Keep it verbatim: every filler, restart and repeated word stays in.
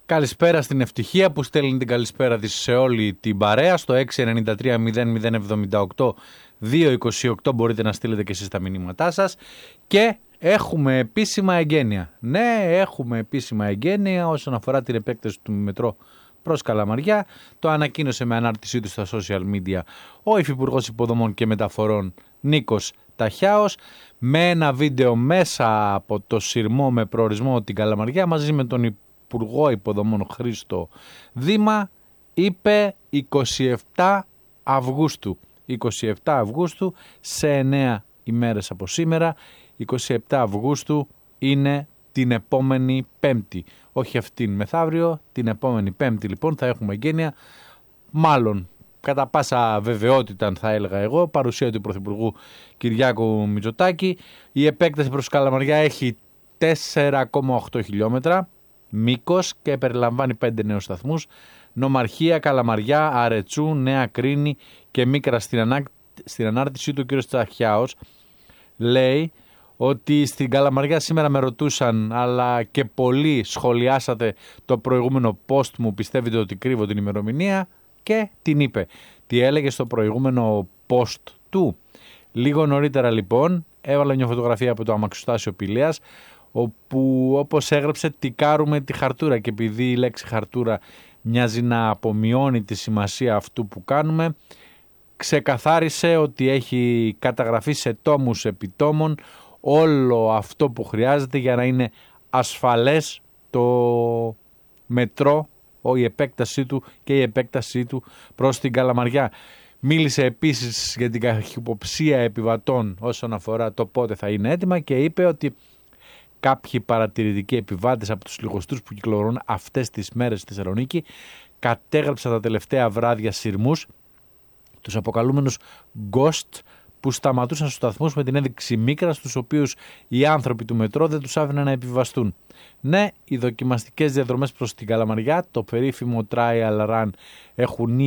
Καλησπέρα στην Ευτυχία που στέλνει την καλησπέρα της σε όλη την παρέα. Στο έξι εννιά τρία μηδέν μηδέν εβδομήντα οκτώ δύο είκοσι οκτώ μπορείτε να στείλετε και εσείς τα μηνύματά σας. Και έχουμε επίσημα εγγένεια. Ναι, έχουμε επίσημα εγγένεια όσον αφορά την επέκταση του μετρό προς Καλαμαριά. Το ανακοίνωσε με ανάρτησή του στα social media ο Υφυπουργός Υποδομών και Μεταφορών Νίκος Ταχιάος, με ένα βίντεο μέσα από το σειρμό με προορισμό την Καλαμαριά μαζί με τον Υπουργό Υποδομών Χρήστο Δήμα. Είπε είκοσι επτά Αυγούστου. είκοσι επτά Αυγούστου σε εννέα ημέρες από σήμερα. είκοσι επτά Αυγούστου είναι την επόμενη Πέμπτη. Όχι αυτήν μεθαύριο, την επόμενη Πέμπτη λοιπόν θα έχουμε εγγένεια. Μάλλον κατά πάσα βεβαιότητα, θα έλεγα εγώ, παρουσία του Πρωθυπουργού Κυριάκου Μητσοτάκη. Η επέκταση προς Καλαμαριά έχει τέσσερα κόμμα οκτώ χιλιόμετρα μήκος και περιλαμβάνει πέντε νέους σταθμούς. Νομαρχία, Καλαμαριά, Αρετσού, Νέα Κρίνη και Μίκρα. Στην, ανά... στην ανάρτησή του ο κ. Ταχιάος λέει ότι στην Καλαμαριά σήμερα με ρωτούσαν, αλλά και πολλοί σχολιάσατε το προηγούμενο post μου, πιστεύετε ότι κρύβω την ημερομηνία, και την είπε. Τι έλεγε στο προηγούμενο post του? Λίγο νωρίτερα λοιπόν έβαλε μια φωτογραφία από το αμαξοστάσιο Πηλαίας, όπου όπως έγραψε τικάρουμε τη χαρτούρα, και επειδή η λέξη χαρτούρα μοιάζει να απομειώνει τη σημασία αυτού που κάνουμε, ξεκαθάρισε ότι έχει καταγραφεί σε τόμους επιτόμων όλο αυτό που χρειάζεται για να είναι ασφαλές το μετρό, η επέκτασή του και η επέκτασή του προς την Καλαμαριά. Μίλησε επίσης για την καχυποψία επιβατών όσον αφορά το πότε θα είναι έτοιμα και είπε ότι κάποιοι παρατηρητικοί επιβάτες από τους λιγοστούς που κυκλοφορούν αυτές τις μέρες στη Θεσσαλονίκη κατέγραψαν τα τελευταία βράδια σειρμούς, τους αποκαλούμενους ghost, που σταματούσαν στους σταθμούς με την ένδειξη Μίκρα, στους οποίους οι άνθρωποι του μετρό δεν τους άφηναν να επιβιβαστούν. Ναι, οι δοκιμαστικές διαδρομές προς την Καλαμαριά, το περίφημο trial run, έχουν